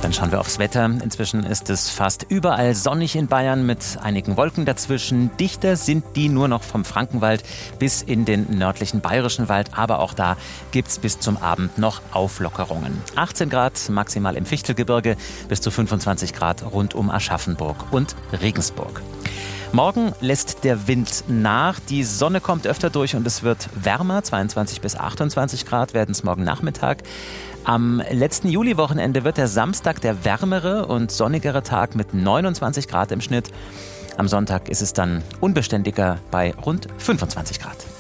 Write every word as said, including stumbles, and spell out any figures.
Dann schauen wir aufs Wetter. Inzwischen ist es fast überall sonnig in Bayern mit einigen Wolken dazwischen. Dichter sind die nur noch vom Frankenwald bis in den nördlichen bayerischen Wald. Aber auch da gibt es bis zum Abend noch Auflockerungen. achtzehn Grad maximal im Fichtelgebirge, bis zu fünfundzwanzig Grad rund um Aschaffenburg und Regensburg. Morgen lässt der Wind nach, die Sonne kommt öfter durch und es wird wärmer. zweiundzwanzig bis achtundzwanzig Grad werden es morgen Nachmittag. Am letzten Juliwochenende wird der Samstag der wärmere und sonnigere Tag mit neunundzwanzig Grad im Schnitt. Am Sonntag ist es dann unbeständiger bei rund fünfundzwanzig Grad.